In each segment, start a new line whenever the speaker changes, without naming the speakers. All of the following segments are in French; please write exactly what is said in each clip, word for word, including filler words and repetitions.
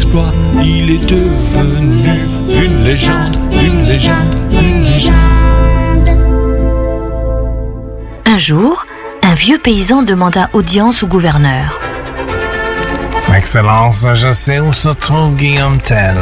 exploits, il est devenu une légende, une légende, une légende.
Un jour, un vieux paysan demanda audience au gouverneur.
Excellence, je sais où se trouve Guillaume Tell.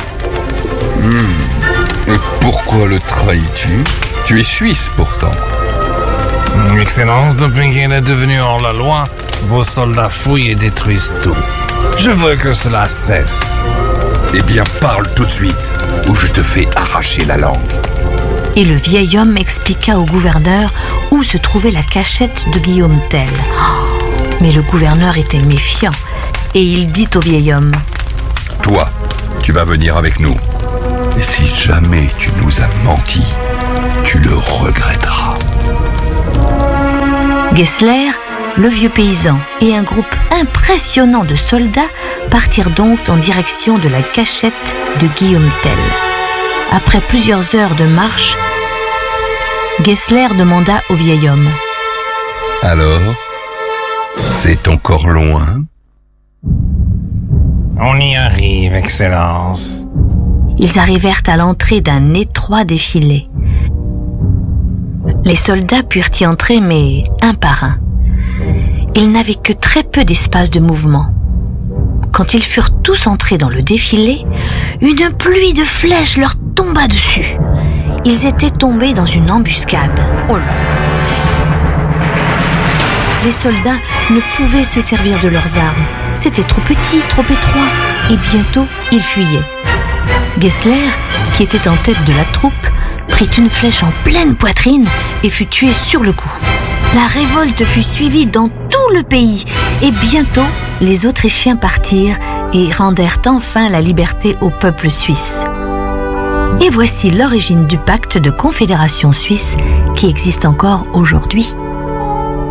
Hmm. Et pourquoi le trahis-tu? Tu es suisse pourtant.
Excellence, depuis qu'il est devenu hors-la-loi, vos soldats fouillent et détruisent tout. Je veux que cela cesse.
Eh bien, parle tout de suite, ou je te fais arracher la langue.
Et le vieil homme expliqua au gouverneur où se trouvait la cachette de Guillaume Tell. Mais le gouverneur était méfiant, et il dit au vieil homme:
Toi, tu vas venir avec nous. Et si jamais tu nous as menti, tu le regretteras.
Gessler, le vieux paysan et un groupe impressionnant de soldats partirent donc en direction de la cachette de Guillaume Tell. Après plusieurs heures de marche, Gessler demanda au vieil homme:
Alors, c'est encore loin?
On y arrive, Excellence.
Ils arrivèrent à l'entrée d'un étroit défilé. Les soldats purent y entrer, mais un par un. Ils n'avaient que très peu d'espace de mouvement. Quand ils furent tous entrés dans le défilé, une pluie de flèches leur tomba dessus. Ils étaient tombés dans une embuscade. Oh là! Les soldats ne pouvaient se servir de leurs armes. C'était trop petit, trop étroit, et bientôt ils fuyaient. Gessler, qui était en tête de la troupe, prit une flèche en pleine poitrine et fut tué sur le coup. La révolte fut suivie dans tout le pays, et bientôt les Autrichiens partirent et rendèrent enfin la liberté au peuple suisse. Et voici l'origine du pacte de confédération suisse qui existe encore aujourd'hui.